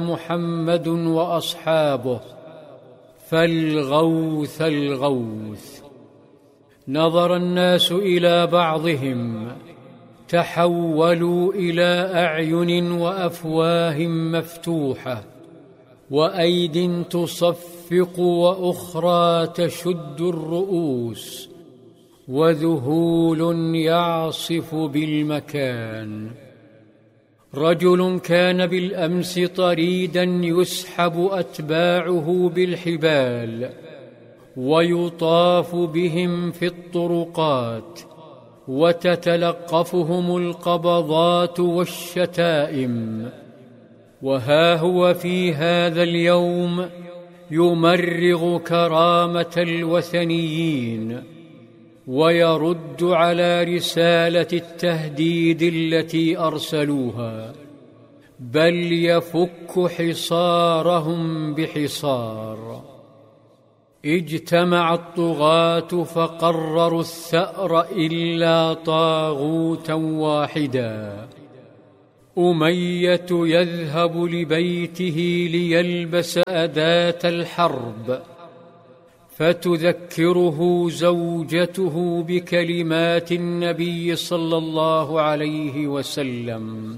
محمد وأصحابه، فالغوث الغوث. نظر الناس إلى بعضهم، تحولوا إلى أعين وأفواه مفتوحة، وأيد تصفق وأخرى تشد الرؤوس، وذهول يعصف بالمكان. رجل كان بالأمس طريدا يسحب أتباعه بالحبال ويطاف بهم في الطرقات، وتتلقفهم القبضات والشتائم، وها هو في هذا اليوم يمرغ كرامة الوثنيين، ويرد على رسالة التهديد التي أرسلوها، بل يفك حصارهم بحصار. اجتمع الطغاة فقرروا الثأر إلا طاغوتا واحدا. أمية يذهب لبيته ليلبس أداة الحرب، فتذكره زوجته بكلمات النبي صلى الله عليه وسلم،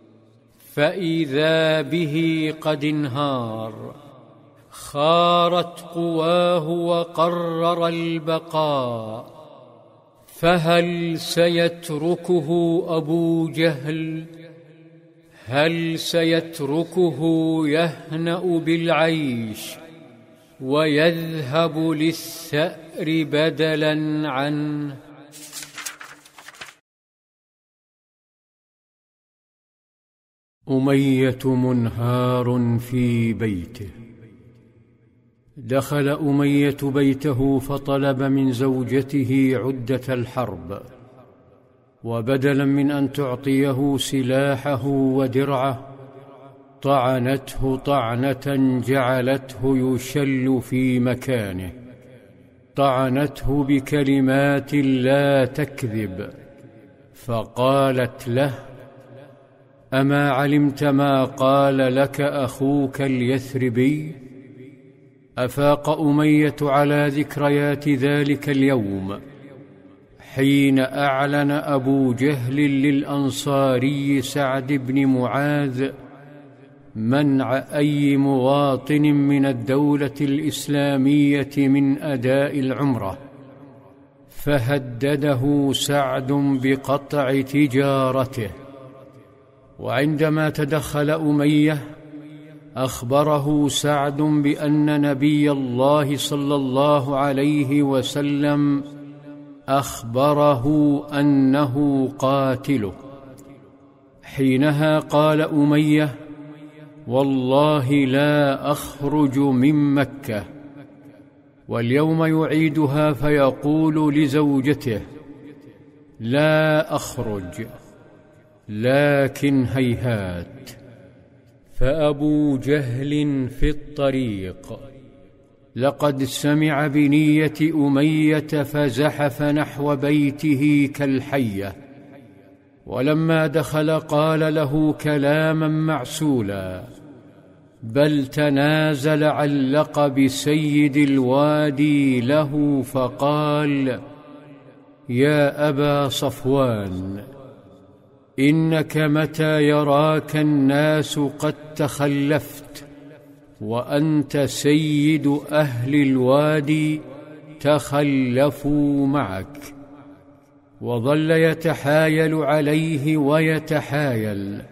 فإذا به قد انهار، خارت قواه وقرر البقاء. فهل سيتركه أبو جهل؟ هل سيتركه يهنأ بالعيش ويذهب للثأر بدلاً عنه؟ أمية منهار في بيته. دخل أمية بيته فطلب من زوجته عدة الحرب، وبدلاً من أن تعطيه سلاحه ودرعه، طعنته طعنة جعلته يشل في مكانه. طعنته بكلمات لا تكذب، فقالت له: أما علمت ما قال لك أخوك اليثربي؟ أفاق أمية على ذكريات ذلك اليوم حين أعلن أبو جهل للأنصاري سعد بن معاذ منع أي مواطن من الدولة الإسلامية من أداء العمرة، فهدده سعد بقطع تجارته. وعندما تدخل أمية أخبره سعد بأن نبي الله صلى الله عليه وسلم أخبره أنه قاتله. حينها قال أمية: والله لا أخرج من مكة. واليوم يعيدها فيقول لزوجته: لا أخرج، لكن هيهات. فأبو جهل في الطريق، لقد سمع بنية أمية فزحف نحو بيته كالحية، ولما دخل قال له كلاما معسولا، بل تنازل عن لقب سيد الوادي له فقال: يا أبا صفوان، إنك متى يراك الناس قد تخلفت وأنت سيد أهل الوادي تخلفوا معك. وظل يتحايل عليه ويتحايل،